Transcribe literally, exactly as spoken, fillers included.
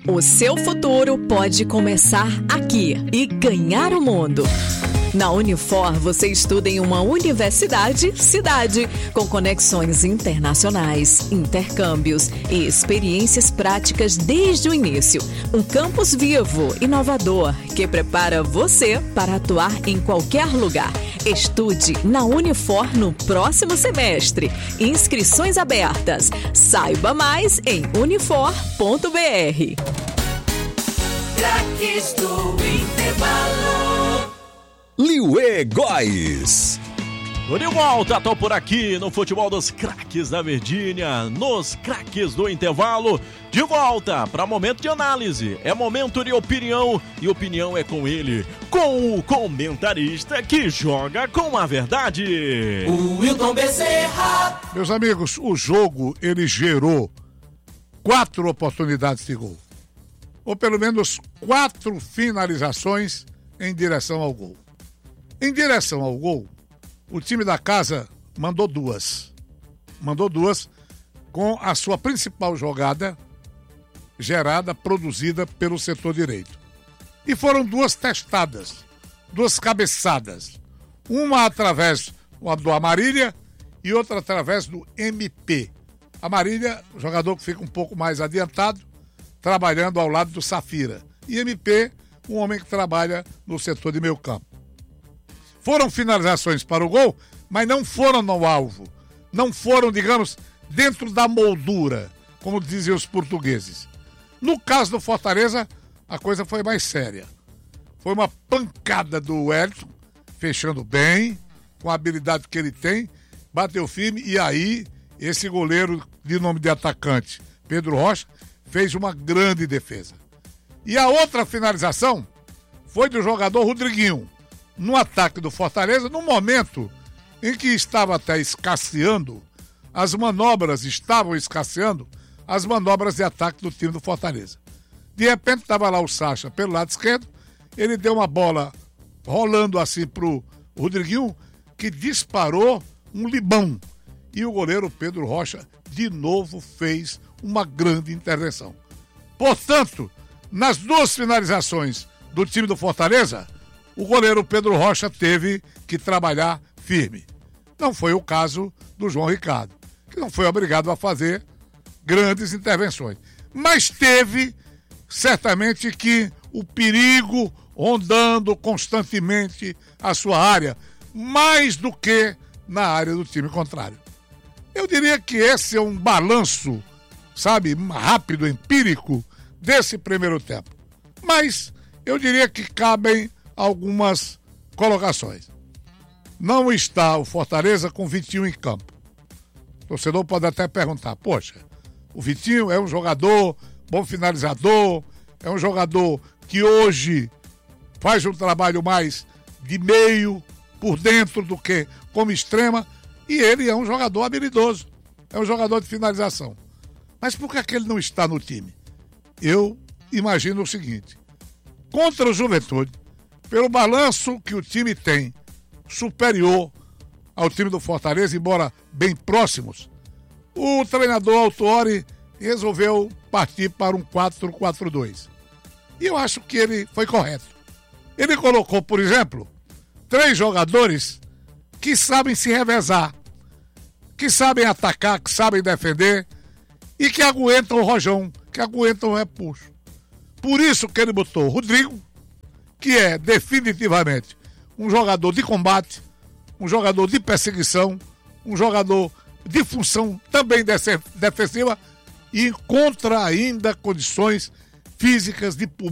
O seu futuro pode começar aqui e ganhar o mundo. Na Unifor, você estuda em uma universidade cidade, com conexões internacionais, intercâmbios e experiências práticas desde o início. Um campus vivo, inovador, que prepara você para atuar em qualquer lugar. Estude na Unifor no próximo semestre. Inscrições abertas. Saiba mais em unifor ponto b r. Craques do Intervalo. Liuê Góes. Tô de volta, tô por aqui no futebol dos craques da Verdinha, nos craques do intervalo, de volta para momento de análise, é momento de opinião, e opinião é com ele, com o comentarista que joga com a verdade. O Wilton Bezerra. Meus amigos, o jogo, ele gerou quatro oportunidades de gol, ou pelo menos quatro finalizações em direção ao gol. Em direção ao gol, o time da casa mandou duas. Mandou duas com a sua principal jogada gerada, produzida pelo setor direito. E foram duas testadas, duas cabeçadas. Uma através do Amarília e outra através do M P. Amarília, jogador que fica um pouco mais adiantado, trabalhando ao lado do Safira. E M P, um homem que trabalha no setor de meio campo. Foram finalizações para o gol, mas não foram no alvo. Não foram, digamos, dentro da moldura, como diziam os portugueses. No caso do Fortaleza, a coisa foi mais séria. Foi uma pancada do Wellington, fechando bem, com a habilidade que ele tem, bateu firme, e aí esse goleiro de nome de atacante, Pedro Rocha, fez uma grande defesa. E a outra finalização foi do jogador Rodriguinho, no ataque do Fortaleza, no momento em que estava até escasseando, as manobras estavam escasseando, as manobras de ataque do time do Fortaleza. De repente estava lá o Sacha pelo lado esquerdo, ele deu uma bola rolando assim pro Rodriguinho, que disparou um libão. E o goleiro Pedro Rocha, de novo, fez uma grande intervenção. Portanto, nas duas finalizações do time do Fortaleza, o goleiro Pedro Rocha teve que trabalhar firme. Não foi o caso do João Ricardo, que não foi obrigado a fazer grandes intervenções. Mas teve, certamente, que o perigo rondando constantemente a sua área, mais do que na área do time contrário. Eu diria que esse é um balanço, sabe, rápido, empírico, desse primeiro tempo. Mas eu diria que cabem algumas colocações. Não está o Fortaleza com Vitinho em campo. O torcedor pode até perguntar, poxa, o Vitinho é um jogador, bom finalizador, é um jogador que hoje faz um trabalho mais de meio, por dentro do que como extrema, e ele é um jogador habilidoso, é um jogador de finalização. Mas por que, é que ele não está no time? Eu imagino o seguinte, contra o Juventude, pelo balanço que o time tem, superior ao time do Fortaleza, embora bem próximos, o treinador Autuori resolveu partir para um quatro quatro dois. E eu acho que ele foi correto. Ele colocou, por exemplo, três jogadores que sabem se revezar, que sabem atacar, que sabem defender e que aguentam o rojão, que aguentam o repuxo. Por isso que ele botou o Rodrigo, que é definitivamente um jogador de combate, um jogador de perseguição, um jogador de função também defensiva, e encontra ainda condições físicas de